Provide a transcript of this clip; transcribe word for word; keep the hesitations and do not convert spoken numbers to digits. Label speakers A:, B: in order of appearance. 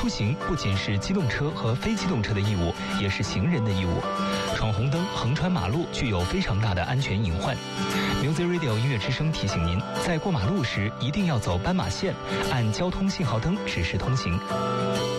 A: 出行不仅是机动车和非机动车的义务，也是行人的义务。闯红灯、横穿马路具有非常大的安全隐患。Music Radio 音乐之声提醒您，在过马路时一定要走斑马线，按交通信号灯指示通行。